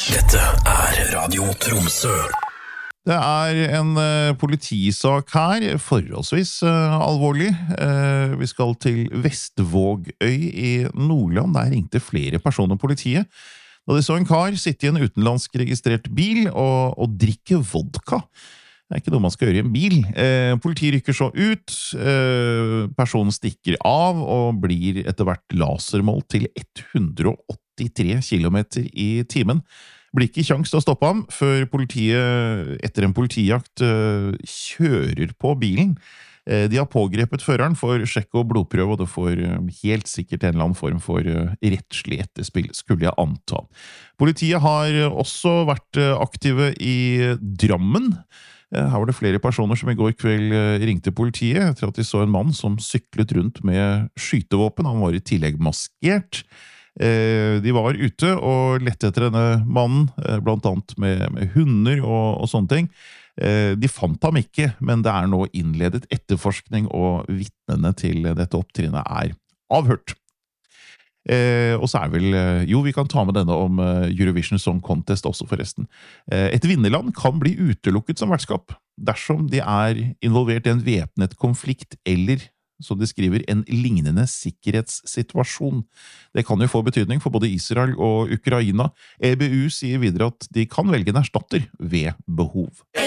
Dette Radio Tromsø. Det en politisak her, forholdsvis alvorlig. Vi skal til Vestvågøy i Nordland. Der ringte flere personer politiet, da de så en kar sitte i en utenlandsk registrert bil og drikke vodka. Det ikke noe man skal gjøre i en bil. Politiet rykker så ut, personen stikker av og blir etter hvert lasermålt til 183 kilometer i timen. Blir ikke kjangs til å stoppe ham før politiet etter en politijakt kjører på bilen. De har pågrepet føreren for sjekk og blodprøve, og det får helt sikkert en eller annen form for rettslig etterspill, skulle jeg anta. Politiet har også vært aktive i Drammen. Her var det flere personer som i går kveld ringte politiet etter at de så en mann som syklet rundt med skytevåpen. Han var i tillegg maskert. De var ute og lette etter denne mannen, blant annet med hunder og sånne ting. De fant ham ikke, men det nå innledet etterforskning, og vitnene til dette opptrinnet avhørt. Og så vel, jo, vi kan ta med denne om Eurovision Song Contest også forresten. Et vinnerland kan bli utelukket som vertskap dersom de involvert i en væpnet konflikt eller, som de skriver, en lignende sikkerhetssituasjon. Det kan jo få betydning for både Israel og Ukraina. EBU sier videre at de kan velge en erstatter ved behov.